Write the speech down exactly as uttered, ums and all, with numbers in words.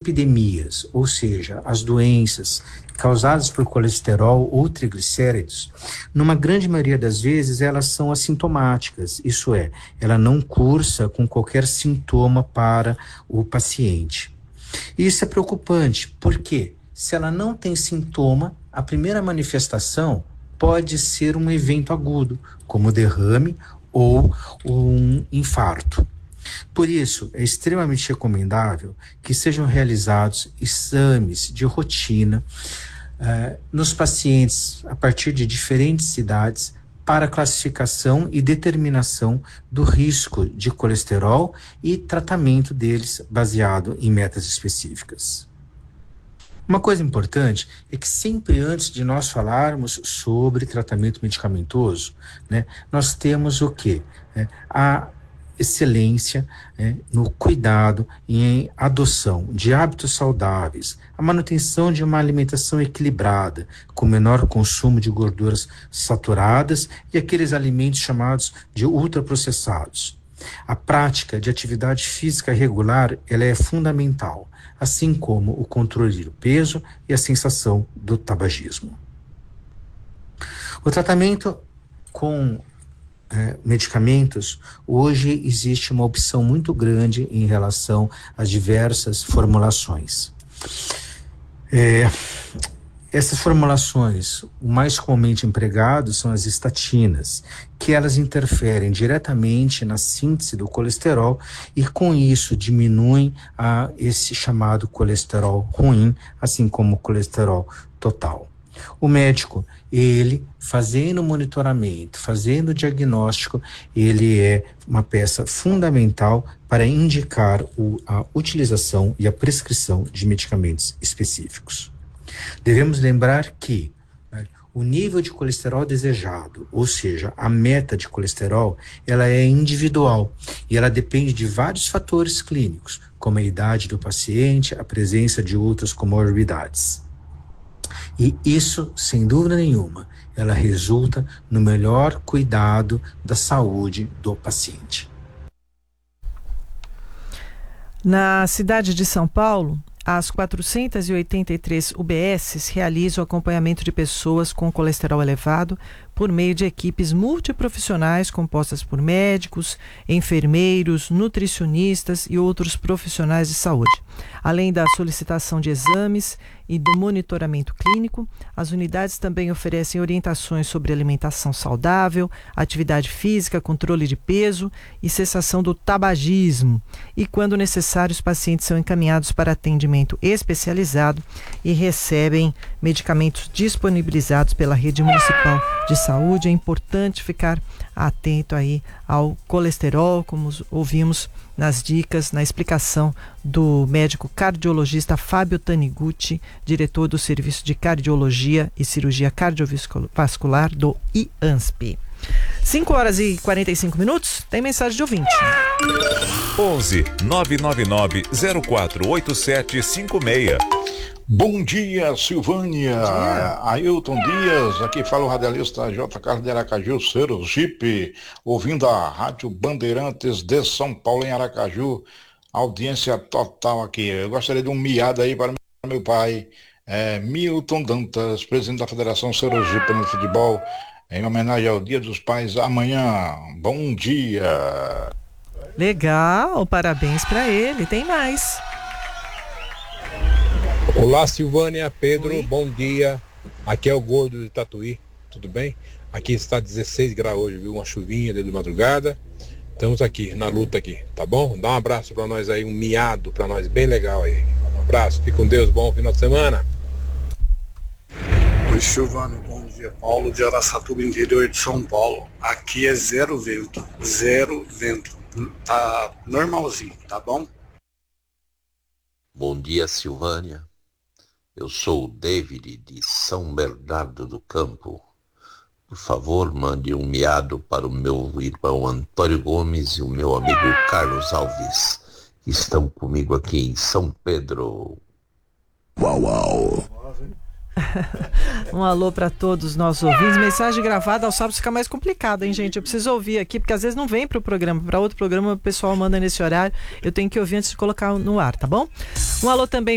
epidemias, ou seja, as doenças causadas por colesterol ou triglicéridos, numa grande maioria das vezes elas são assintomáticas, isso é, ela não cursa com qualquer sintoma para o paciente. Isso é preocupante, porque se ela não tem sintoma, a primeira manifestação pode ser um evento agudo, como derrame ou um infarto. Por isso, é extremamente recomendável que sejam realizados exames de rotina uh, nos pacientes a partir de diferentes idades para classificação e determinação do risco de colesterol e tratamento deles baseado em metas específicas. Uma coisa importante é que sempre antes de nós falarmos sobre tratamento medicamentoso, né, nós temos o quê? É, a excelência é, no cuidado e em adoção de hábitos saudáveis, a manutenção de uma alimentação equilibrada, com menor consumo de gorduras saturadas e aqueles alimentos chamados de ultraprocessados. A prática de atividade física regular, ela é fundamental, assim como o controle do peso e a sensação do tabagismo. O tratamento com É, medicamentos, hoje existe uma opção muito grande em relação às diversas formulações. É, essas formulações, o mais comumente empregado são as estatinas, que elas interferem diretamente na síntese do colesterol e com isso diminuem a, esse chamado colesterol ruim, assim como o colesterol total. O médico, ele fazendo o monitoramento, fazendo o diagnóstico, ele é uma peça fundamental para indicar o, a utilização e a prescrição de medicamentos específicos. Devemos lembrar que, né, o nível de colesterol desejado, ou seja, a meta de colesterol, ela é individual e ela depende de vários fatores clínicos, como a idade do paciente, a presença de outras comorbidades. E isso, sem dúvida nenhuma, ela resulta no melhor cuidado da saúde do paciente. Na cidade de São Paulo, as quatrocentas e oitenta e três U B Ss realizam acompanhamento de pessoas com colesterol elevado por meio de equipes multiprofissionais compostas por médicos, enfermeiros, nutricionistas e outros profissionais de saúde. Além da solicitação de exames e do monitoramento clínico, as unidades também oferecem orientações sobre alimentação saudável, atividade física, controle de peso e cessação do tabagismo. E, quando necessário, os pacientes são encaminhados para atendimento especializado e recebem medicamentos disponibilizados pela rede municipal de saúde. É importante ficar atento aí ao colesterol, como ouvimos nas dicas, na explicação do médico cardiologista Fábio Taniguchi, diretor do Serviço de Cardiologia e Cirurgia Cardiovascular do I A N S P. cinco horas e quarenta e cinco minutos, tem mensagem de ouvinte. onze nove nove nove zero quatro oito sete cinco seis. Bom dia, Silvânia. Bom dia. Ailton Dias, aqui fala o radialista J. Carlos de Aracaju, Sergipe, ouvindo a Rádio Bandeirantes de São Paulo em Aracaju. Audiência total aqui. Eu gostaria de um miado aí para meu pai, é, Milton Dantas, presidente da Federação Sergipe no futebol, em homenagem ao Dia dos Pais amanhã. Bom dia. Legal, parabéns para ele. Tem mais. Olá, Silvânia, Pedro, Oi. Bom dia. Aqui é o Gordo de Tatuí, tudo bem? Aqui está dezesseis graus hoje, viu? Uma chuvinha desde madrugada. Estamos aqui, na luta aqui, tá bom? Dá um abraço para nós aí, um miado para nós, bem legal aí. Um abraço, fique com Deus, bom final de semana. Oi, Silvânia, bom dia. Paulo de Araçatuba, interior de São Paulo. Aqui é zero vento, zero vento. Tá normalzinho, tá bom? Bom dia, Silvânia. Eu sou o David de São Bernardo do Campo. Por favor, mande um miado para o meu irmão Antônio Gomes e o meu amigo Carlos Alves, que estão comigo aqui em São Pedro. Uau, uau. Um alô para todos os nossos ouvintes. Mensagem gravada aos sábados fica mais complicado, hein, gente? Eu preciso ouvir aqui, porque às vezes não vem para o programa, para outro programa o pessoal manda nesse horário. Eu tenho que ouvir antes de colocar no ar, tá bom? Um alô também